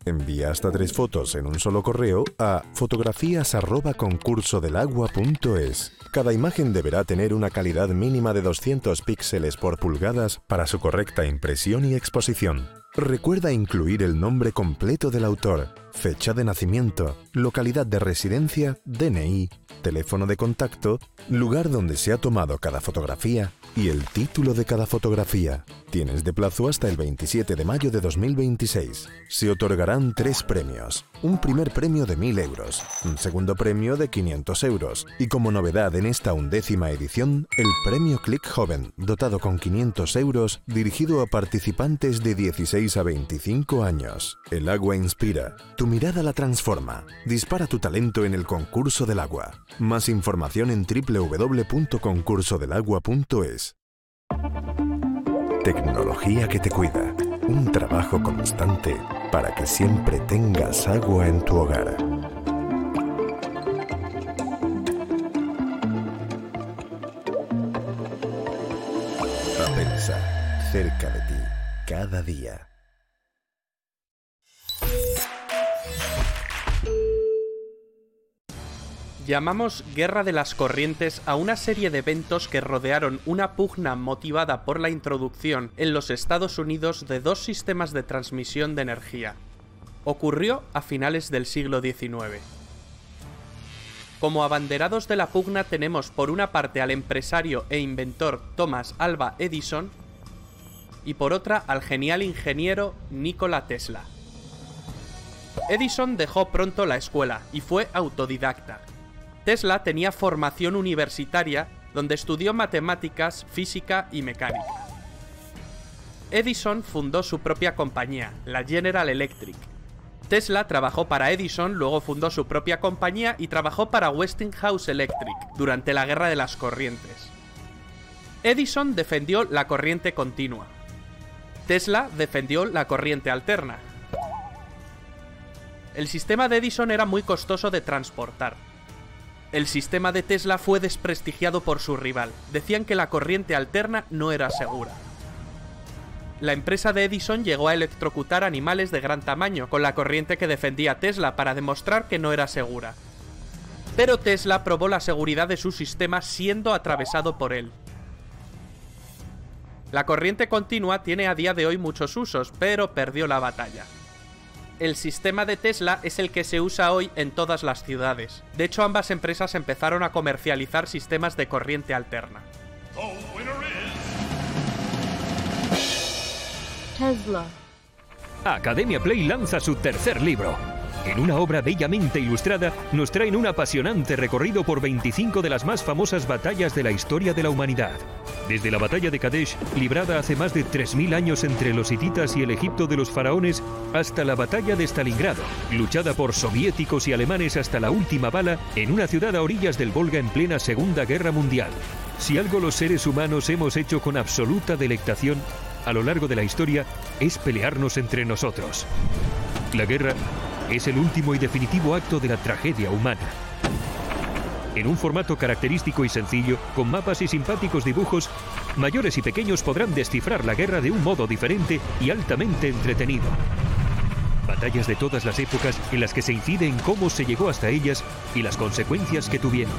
Envía hasta 3 fotos en un solo correo a fotografías@concursodelagua.es. Cada imagen deberá tener una calidad mínima de 200 píxeles por pulgadas para su correcta impresión y exposición. Recuerda incluir el nombre completo del autor, fecha de nacimiento, localidad de residencia, DNI, teléfono de contacto, lugar donde se ha tomado cada fotografía y el título de cada fotografía. Tienes de plazo hasta el 27 de mayo de 2026. Se otorgarán 3 premios. Un primer premio de 1.000 euros, un segundo premio de 500 euros y, como novedad en esta 11ª edición, el premio Click Joven, dotado con 500 euros, dirigido a participantes de 16 a 25 años. El agua inspira, tu mirada la transforma. Dispara tu talento en el concurso del agua. Más información en www.concursodelagua.es. Tecnología que te cuida. Un trabajo constante para que siempre tengas agua en tu hogar. Apensa, cerca de ti, cada día. Llamamos Guerra de las Corrientes a una serie de eventos que rodearon una pugna motivada por la introducción en los Estados Unidos de 2 sistemas de transmisión de energía. Ocurrió a finales del siglo XIX. Como abanderados de la pugna tenemos por una parte al empresario e inventor Thomas Alva Edison y por otra al genial ingeniero Nikola Tesla. Edison dejó pronto la escuela y fue autodidacta. Tesla tenía formación universitaria donde estudió matemáticas, física y mecánica. Edison fundó su propia compañía, la General Electric. Tesla trabajó para Edison, luego fundó su propia compañía y trabajó para Westinghouse Electric durante la Guerra de las Corrientes. Edison defendió la corriente continua. Tesla defendió la corriente alterna. El sistema de Edison era muy costoso de transportar. El sistema de Tesla fue desprestigiado por su rival. Decían que la corriente alterna no era segura. La empresa de Edison llegó a electrocutar animales de gran tamaño con la corriente que defendía Tesla para demostrar que no era segura. Pero Tesla probó la seguridad de su sistema siendo atravesado por él. La corriente continua tiene a día de hoy muchos usos, pero perdió la batalla. El sistema de Tesla es el que se usa hoy en todas las ciudades. De hecho, ambas empresas empezaron a comercializar sistemas de corriente alterna. Tesla. Academia Play lanza su tercer libro. En una obra bellamente ilustrada, nos traen un apasionante recorrido por 25 de las más famosas batallas de la historia de la humanidad. Desde la batalla de Kadesh, librada hace más de 3000 años entre los hititas y el Egipto de los faraones, hasta la batalla de Stalingrado, luchada por soviéticos y alemanes hasta la última bala en una ciudad a orillas del Volga en plena Segunda Guerra Mundial. Si algo los seres humanos hemos hecho con absoluta delectación a lo largo de la historia, es pelearnos entre nosotros. La guerra es el último y definitivo acto de la tragedia humana. En un formato característico y sencillo, con mapas y simpáticos dibujos, mayores y pequeños podrán descifrar la guerra de un modo diferente y altamente entretenido. Batallas de todas las épocas en las que se incide en cómo se llegó hasta ellas y las consecuencias que tuvieron.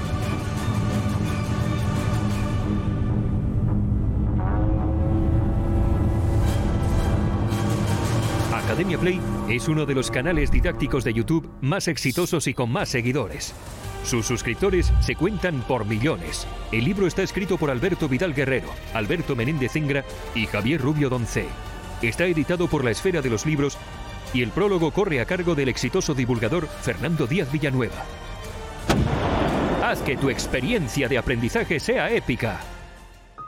Academia Play es uno de los canales didácticos de YouTube más exitosos y con más seguidores. Sus suscriptores se cuentan por millones. El libro está escrito por Alberto Vidal Guerrero, Alberto Menéndez Zengra y Javier Rubio Doncé. Está editado por La Esfera de los Libros y el prólogo corre a cargo del exitoso divulgador Fernando Díaz Villanueva. Haz que tu experiencia de aprendizaje sea épica.